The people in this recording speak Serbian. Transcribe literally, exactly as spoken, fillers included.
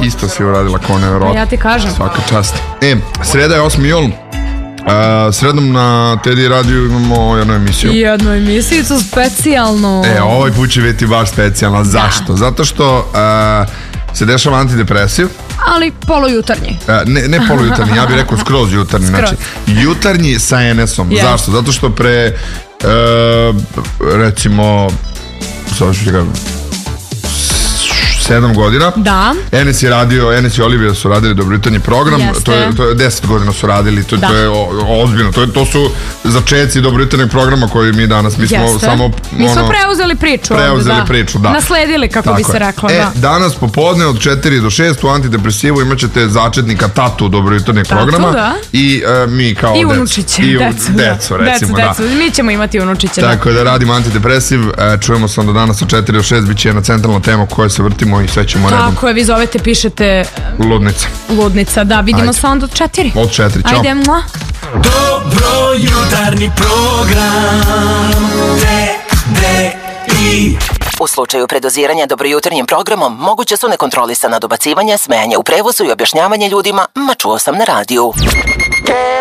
Isto si uradila kao nevjerojatno. Ja ti kažem. Svaka čast. E, sreda je osmi jul. Uh, sredom na Teddy radiju imamo jednu emisiju. Jednu emisiju specijalnu. E, ovaj put će biti baš specijalna. Zašto? Da. Zato što uh, se dešava antidepresiv. Ali polujutarnji. Uh, ne, ne polujutarnji, ja bih rekao skroz jutarnji. Skroz. Znači, jutarnji sa en esom. Yeah. Zašto? Zato što pre uh, recimo sad ću ti kažem sedam godina. Da. Enes je radio, Enes i Olivia su radili Dobro jutarnji program. Jeste. To je, to je deset godina su radili. To, to je o, ozbiljno. To, je, to su začeci Dobro jutarnjeg programa koji mi danas, mi smo Jeste. samo... Mi smo ono, preuzeli priču. Preuzeli da. priču, da. Nasledili, kako tako bi se je. reklo. E, da. danas popodne od četiri do šest u antidepresivu imat ćete začetnika Tatu Dobro jutarnjeg programa. Da. I uh, mi kao I decu. unučiće. I Decu, decu, da. recimo, decu, da. decu. Mi ćemo imati unučiće. Tako da, da radimo antidepresiv. E, čujemo se onda danas od četiri do šest. Biće jedna centralna tema koje se vrtimo i sve ćemo redom. Tako je, vi zovete, pišete Ludnica. Ludnica, da, vidimo Ajde. se onda od četiri. Od četiri, čao. Ajde, mua. Dobro jutarnji program T D I. U slučaju predoziranja dobrojutarnjim programom moguće su nekontrolisana dobacivanja, smejanje u prevozu i objašnjavanje ljudima, ma čuo sam na radiju.